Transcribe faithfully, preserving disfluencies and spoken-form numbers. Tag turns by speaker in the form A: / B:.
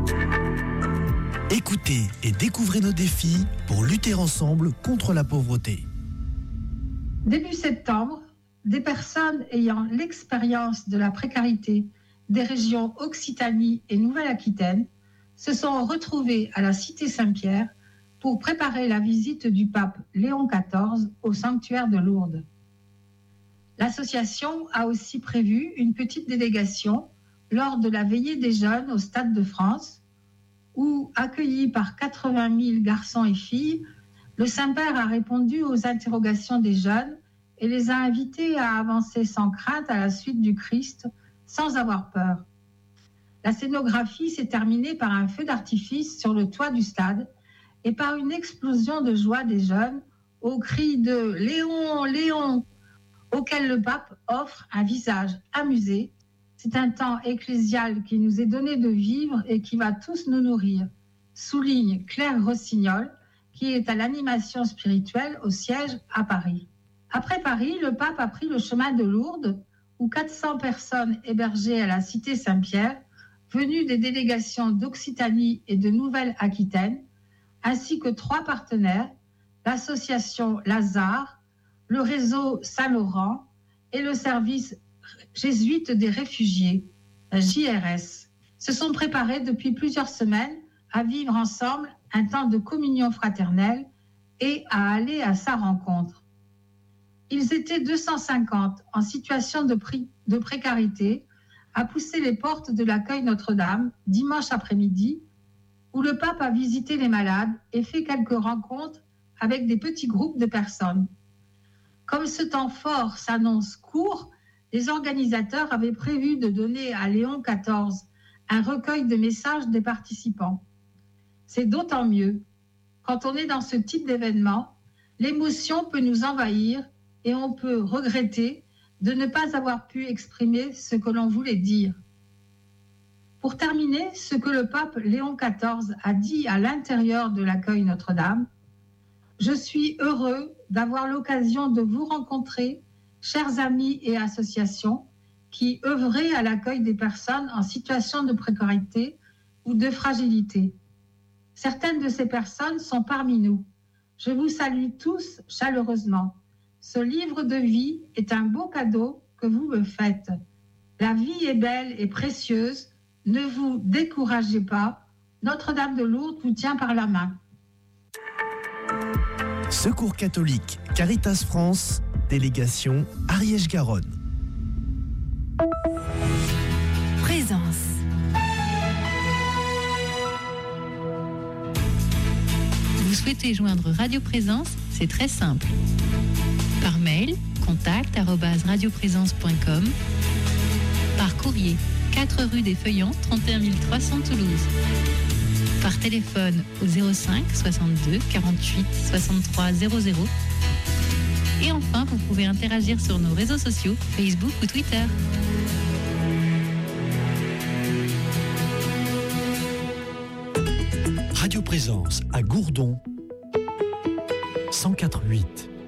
A: Écoutez et découvrez nos défis pour lutter ensemble contre la pauvreté.
B: Début septembre, des personnes ayant l'expérience de la précarité des régions Occitanie et Nouvelle-Aquitaine se sont retrouvées à la Cité Saint-Pierre pour préparer la visite du pape Léon quatorze au sanctuaire de Lourdes. L'association a aussi prévu une petite délégation lors de la veillée des jeunes au Stade de France, où, accueilli par quatre-vingt mille garçons et filles, le Saint-Père a répondu aux interrogations des jeunes et les a invités à avancer sans crainte à la suite du Christ, sans avoir peur. La scénographie s'est terminée par un feu d'artifice sur le toit du stade et par une explosion de joie des jeunes au cri de « Léon, Léon !» auquel le pape offre un visage amusé. C'est un temps ecclésial qui nous est donné de vivre et qui va tous nous nourrir, souligne Claire Rossignol, qui est à l'animation spirituelle au siège à Paris. Après Paris, le pape a pris le chemin de Lourdes, où quatre cents personnes hébergées à la Cité Saint-Pierre, venues des délégations d'Occitanie et de Nouvelle-Aquitaine, ainsi que trois partenaires, l'association Lazare, le réseau Saint-Laurent et le service jésuite des réfugiés, la J R S, se sont préparés depuis plusieurs semaines à vivre ensemble un temps de communion fraternelle et à aller à sa rencontre. Ils étaient deux cent cinquante en situation de, pré- de précarité à pousser les portes de l'accueil Notre-Dame dimanche après-midi, où le pape a visité les malades et fait quelques rencontres avec des petits groupes de personnes. Comme ce temps fort s'annonce court, les organisateurs avaient prévu de donner à Léon quatorze un recueil de messages des participants. C'est d'autant mieux. Quand on est dans ce type d'événement, l'émotion peut nous envahir et on peut regretter de ne pas avoir pu exprimer ce que l'on voulait dire. Pour terminer, ce que le pape Léon quatorze a dit à l'intérieur de l'accueil Notre-Dame, « Je suis heureux d'avoir l'occasion de vous rencontrer, chers amis et associations qui œuvrez à l'accueil des personnes en situation de précarité ou de fragilité. Certaines de ces personnes sont parmi nous. Je vous salue tous chaleureusement. Ce livre de vie est un beau cadeau que vous me faites. La vie est belle et précieuse. Ne vous découragez pas. Notre-Dame de Lourdes vous tient par la main. »
A: Secours catholique, Caritas France, délégation Ariège-Garonne.
C: Présence. Vous souhaitez joindre Radio Présence? C'est très simple. Par mail, contact arobase radioprésence point com. Par courrier, quatre rue des Feuillants, trente et un mille trois cents Toulouse. Par téléphone au zéro cinq soixante-deux quarante-huit soixante-trois zéro zéro. Et enfin, vous pouvez interagir sur nos réseaux sociaux, Facebook ou Twitter.
A: Radio Présence à Gourdon, cent quatre virgule huit.